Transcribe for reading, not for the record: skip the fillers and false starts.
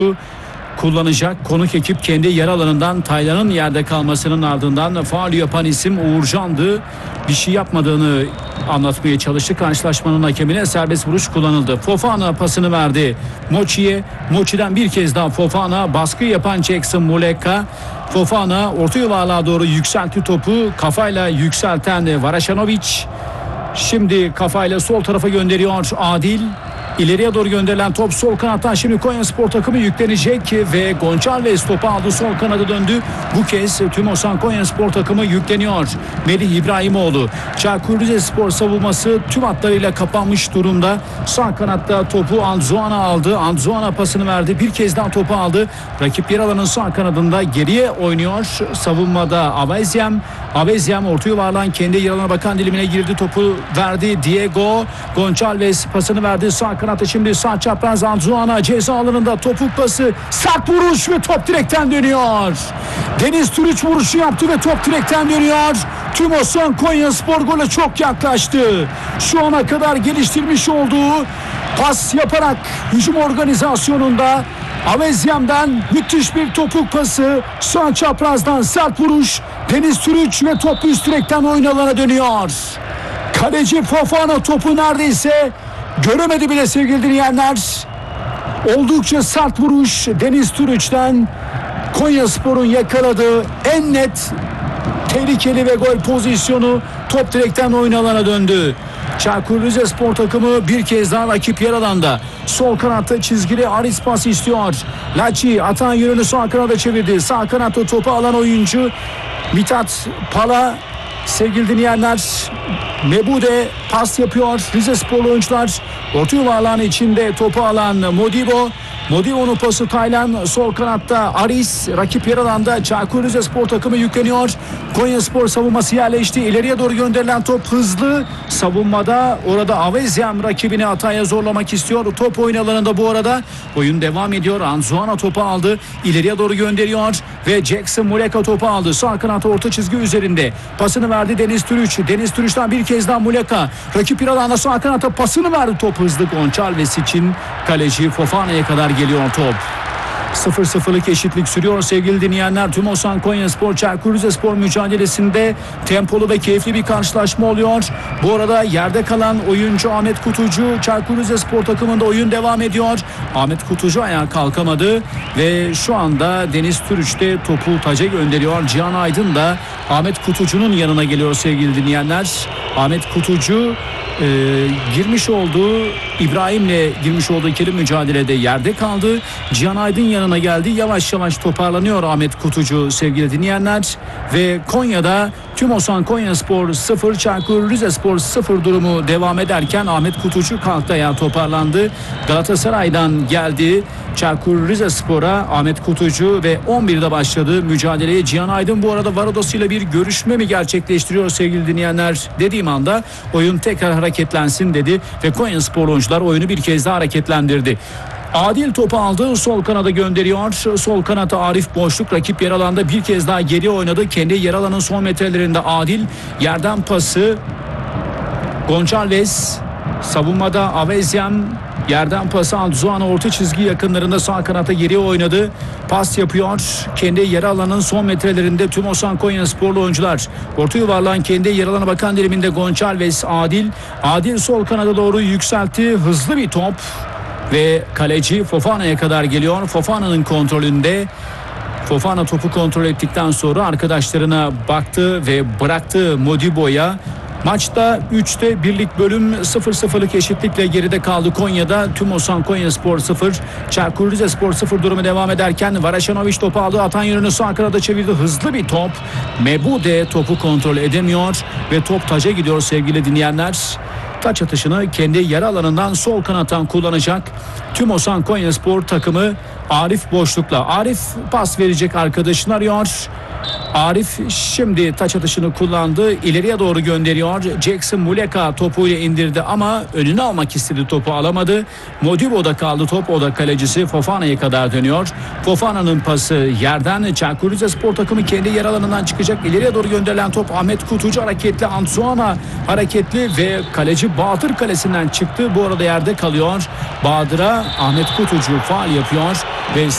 kullanacak. Konuk ekip kendi yer alanından Taylan'ın yerde kalmasının ardından faul yapan isim Uğurcan'dı. Bir şey yapmadığını anlatmaya çalıştı. Karşılaşmanın hakemine serbest vuruş kullanıldı. Fofana pasını verdi Mochi'ye. Mochi'den bir kez daha Fofana, baskı yapan Jackson Muleka. Fofana orta yuvarlığa doğru yükseltti topu. Kafayla yükselten Varashanovic. Şimdi kafayla sol tarafa gönderiyor Adil. İleriye doğru gönderilen top sol kanattan şimdi Konyaspor takımı yüklenecek ve Gonçalves topu aldı, sol kanada döndü. Bu kez Tümosan Konyaspor takımı yükleniyor. Melih İbrahimoğlu. Çaykur Rizespor savunması tüm hatlarıyla kapanmış durumda. Sağ kanatta topu Anzuana aldı. Anzuana pasını verdi. Bir kez daha topu aldı. Rakip yer alanın sağ kanadında geriye oynuyor. Savunmada Avezyem. Avezyem orta yuvarlan kendi yer alana bakan dilimine girdi. Topu verdi Diego. Gonçalves pasını verdi. Sağ kanatta şimdi sağ çapraz Anzuana ceza alanında topuk pası, sert vuruş ve top direkten dönüyor. Deniz Türüç vuruşu yaptı ve top direkten dönüyor. Tümosan Konyaspor gole çok yaklaştı. Şu ana kadar geliştirmiş olduğu pas yaparak hücum organizasyonunda Avezyem'den müthiş bir topuk pası, sağ çaprazdan sert vuruş, Deniz Türüç ve top üst direkten oyun alana dönüyor. Kaleci Fofana topu neredeyse göremedi bile sevgili dinleyenler. Oldukça sert vuruş Deniz Türüç'ten. Konyaspor'un yakaladığı en net tehlikeli ve gol pozisyonu, top direkten oyun alana döndü. Çaykur Rizespor takımı bir kez daha rakip yer alanda. Sol kanatta çizgili Aris pas istiyor. Laci atan yönünü sağ kanada çevirdi. Sağ kanatta topu alan oyuncu Mithat Pala. Sevgili dinleyenler, Mebude pas yapıyor. Rizesporlu oyuncular orta yuvarlağın içinde topu alan Modibo. Modibo'nun pası Taylan, sol kanatta Aris, rakip yer alanda Çaykur Rizespor takımı yükleniyor. Konyaspor savunması yerleşti. İleriye doğru gönderilen top hızlı. Savunmada orada Avezyem rakibini hataya zorlamak istiyor. Top oyun alanında bu arada oyun devam ediyor. Anzuana topu aldı. İleriye doğru gönderiyor ve Jackson Muleka topu aldı. Sağ kanat orta çizgi üzerinde. Pasını verdi Deniz Türüç. Deniz Türüç'ten bir kez daha Muleka. Rakip yer alanda sağ kanata pasını verdi. Top hızlı Gonçalves için kaleci Fofana'ya kadar geliyor top. 0-0'lık eşitlik sürüyor sevgili dinleyenler. Tümosan Konyaspor Çaykur Rizespor mücadelesinde tempolu ve keyifli bir karşılaşma oluyor. Bu arada yerde kalan oyuncu Ahmet Kutucu, Çaykur Rizespor takımında oyun devam ediyor. Ahmet Kutucu ayağa kalkamadı ve şu anda Deniz Türüç de topu taca gönderiyor. Cihan Aydın da Ahmet Kutucu'nun yanına geliyor sevgili dinleyenler. Ahmet Kutucu girmiş olduğu İbrahim'le girmiş olduğu ikili mücadelede yerde kaldı. Cihan Aydın yanına geldi. Yavaş yavaş toparlanıyor Ahmet Kutucu sevgili dinleyenler. Ve Konya'da Tümosan Konyaspor 0, Çaykur Rizespor 0 durumu devam ederken Ahmet Kutucu kalktı, ayağa toparlandı. Galatasaray'dan geldi Çaykur Rizespor'a Ahmet Kutucu ve 11'de başladı mücadeleye. Cihan Aydın bu arada VAR odasıyla bir görüşme mi gerçekleştiriyor sevgili dinleyenler dediğim anda oyun tekrar hareketlensin dedi ve Konyaspor oyuncular oyunu bir kez daha hareketlendirdi. Adil topu aldı, sol kanada gönderiyor. Sol kanata Arif boşluk, rakip yer alanda bir kez daha geri oynadı. Kendi yer alanın son metrelerinde Adil, yerden pası Gonçalves, savunmada Avezyem, yerden pası Anzuana orta çizgi yakınlarında sağ kanata geriye oynadı. Pas yapıyor. Kendi yer alanın son metrelerinde Tümosan Konyasporlu oyuncular. Orta yuvarlan kendi yer alana bakan diliminde Gonçalves, Adil. Adil sol kanada doğru yükseltti. Hızlı bir top. Ve kaleci Fofana'ya kadar geliyor. Fofana'nın kontrolünde. Fofana topu kontrol ettikten sonra arkadaşlarına baktı ve bıraktı Modibo'ya. Maçta 3'te birlik bölüm 0-0'lık eşitlikle geride kaldı Konya'da. Tümosan Konyaspor 0, Çaykur Rizespor 0 durumu devam ederken Varashanovic topu aldı. Atan yönünü sağ kanada çevirdi. Hızlı bir top. Mebude topu kontrol edemiyor ve top taca gidiyor sevgili dinleyenler. Taç atışını kendi yer alanından sol kanattan kullanacak Tümosan Konyaspor takımı Arif boşlukla. Arif pas verecek arkadaşını arıyor. Arif şimdi taç atışını kullandı. İleriye doğru gönderiyor. Jackson Muleka topuyla indirdi ama önüne almak istedi, topu alamadı. Modibo'da kaldı top. O da kalecisi Fofana'ya kadar dönüyor. Fofana'nın pası yerden. Çaykur Rizespor takımı kendi yer alanından çıkacak. İleriye doğru gönderilen top Ahmet Kutucu hareketli. Anzuana hareketli ve kaleci Bahadır kalesinden çıktı. Bu arada yerde kalıyor. Bahadır'a Ahmet Kutucu faul yapıyor ve